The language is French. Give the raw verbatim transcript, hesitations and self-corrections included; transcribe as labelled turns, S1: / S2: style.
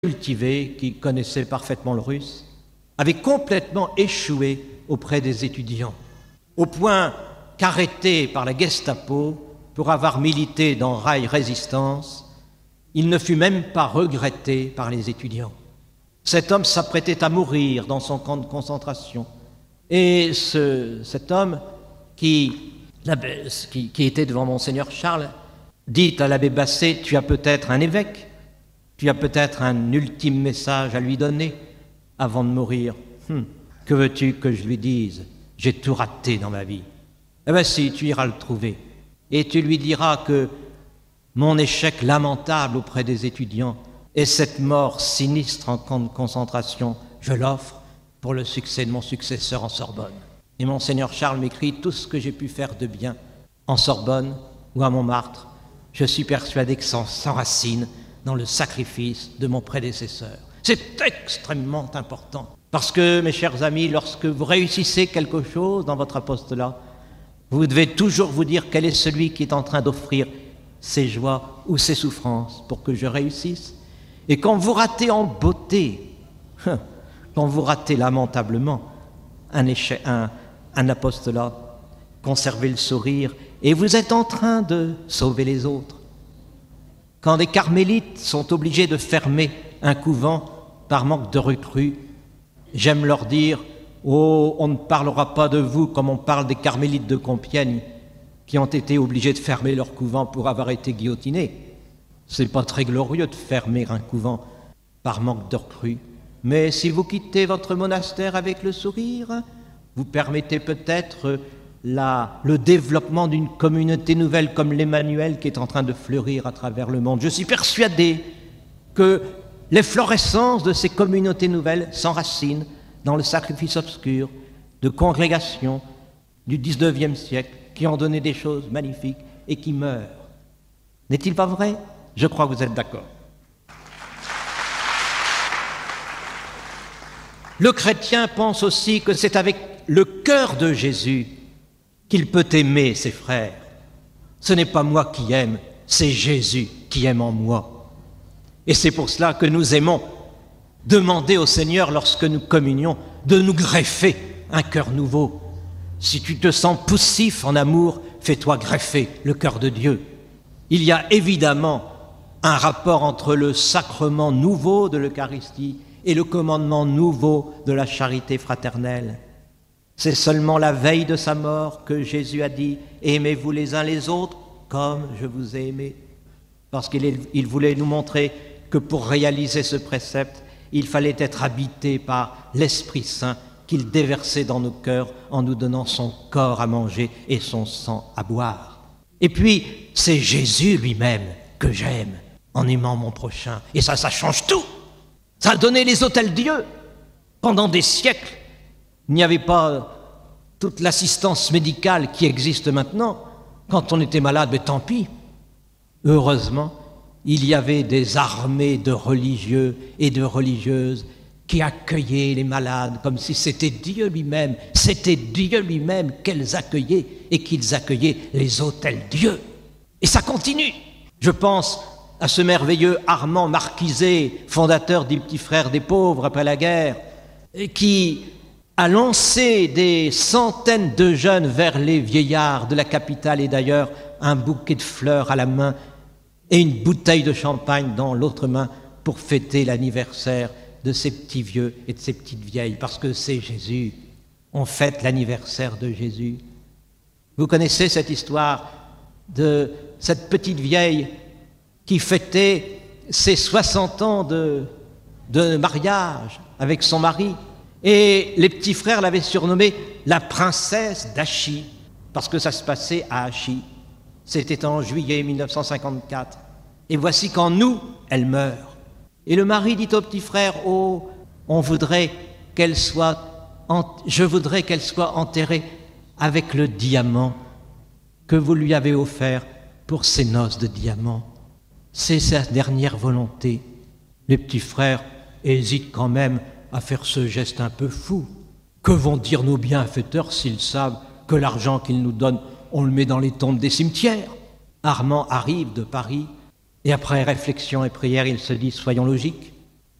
S1: cultivé, qui connaissait parfaitement le russe, avait complètement échoué auprès des étudiants, au point qu'arrêté par la Gestapo pour avoir milité dans Rail Résistance, il ne fut même pas regretté par les étudiants. Cet homme s'apprêtait à mourir dans son camp de concentration. Et ce, cet homme qui, qui, qui était devant Monseigneur Charles dit à l'abbé Basset, « Tu as peut-être un évêque, tu as peut-être un ultime message à lui donner avant de mourir. Hum, que veux-tu que je lui dise? J'ai tout raté dans ma vie. » Eh bien si, tu iras le trouver. Et tu lui diras que mon échec lamentable auprès des étudiants et cette mort sinistre en camp de concentration, je l'offre pour le succès de mon successeur en Sorbonne. Et Monseigneur Charles m'écrit tout ce que j'ai pu faire de bien en Sorbonne ou à Montmartre. Je suis persuadé que ça s'enracine dans le sacrifice de mon prédécesseur. C'est extrêmement important. Parce que, mes chers amis, lorsque vous réussissez quelque chose dans votre apostolat, vous devez toujours vous dire quel est celui qui est en train d'offrir ses joies ou ses souffrances pour que je réussisse. Et quand vous ratez en beauté, quand vous ratez lamentablement un, échec, un, un apostolat, conservez le sourire et vous êtes en train de sauver les autres. Quand des carmélites sont obligés de fermer un couvent par manque de recrues, j'aime leur dire « Oh, on ne parlera pas de vous comme on parle des carmélites de Compiègne qui ont été obligés de fermer leur couvent pour avoir été guillotinés. C'est pas très glorieux de fermer un couvent par manque de recrues. Mais si vous quittez votre monastère avec le sourire, vous permettez peut-être la, le développement d'une communauté nouvelle comme l'Emmanuel qui est en train de fleurir à travers le monde. Je suis persuadé que l'efflorescence de ces communautés nouvelles s'enracine dans le sacrifice obscur de congrégations du dix-neuvième siècle qui ont donné des choses magnifiques et qui meurent. N'est-il pas vrai? Je crois que vous êtes d'accord. Le chrétien pense aussi que c'est avec le cœur de Jésus qu'il peut aimer ses frères. Ce n'est pas moi qui aime, c'est Jésus qui aime en moi. Et c'est pour cela que nous aimons demander au Seigneur, lorsque nous communions, de nous greffer un cœur nouveau. Si tu te sens poussif en amour, fais-toi greffer le cœur de Dieu. Il y a évidemment un rapport entre le sacrement nouveau de l'Eucharistie et le commandement nouveau de la charité fraternelle. C'est seulement la veille de sa mort que Jésus a dit « Aimez-vous les uns les autres comme je vous ai aimés ». Parce qu'il il voulait nous montrer que pour réaliser ce précepte, il fallait être habité par l'Esprit Saint qu'il déversait dans nos cœurs en nous donnant son corps à manger et son sang à boire. Et puis, c'est Jésus lui-même que j'aime en aimant mon prochain. Et ça, ça change tout. Ça a donné les hôtels-Dieu. Pendant des siècles, il n'y avait pas toute l'assistance médicale qui existe maintenant. Quand on était malade, mais tant pis. Heureusement, il y avait des armées de religieux et de religieuses qui accueillaient les malades comme si c'était Dieu lui-même. C'était Dieu lui-même qu'elles accueillaient et qu'ils accueillaient les hôtels-Dieu. Et ça continue. Je pense à ce merveilleux Armand Marquiset, fondateur des Petits Frères des Pauvres après la guerre, qui a lancé des centaines de jeunes vers les vieillards de la capitale et d'ailleurs un bouquet de fleurs à la main et une bouteille de champagne dans l'autre main pour fêter l'anniversaire de ces petits vieux et de ces petites vieilles, parce que c'est Jésus. On fête l'anniversaire de Jésus. Vous connaissez cette histoire de cette petite vieille qui fêtait ses soixante ans de, de mariage avec son mari. Et les petits frères l'avaient surnommée la princesse d'Achy, parce que ça se passait à Achy. C'était en juillet mille neuf cent cinquante-quatre. Et voici qu'en août, elle meurt. Et le mari dit au petit frère, « Oh, on voudrait qu'elle soit, en... je voudrais qu'elle soit enterrée avec le diamant que vous lui avez offert pour ses noces de diamant. » C'est sa dernière volonté. Les petits frères hésitent quand même à faire ce geste un peu fou. Que vont dire nos bienfaiteurs s'ils savent que l'argent qu'ils nous donnent, on le met dans les tombes des cimetières? Armand arrive de Paris et après réflexion et prière, il se dit, soyons logiques,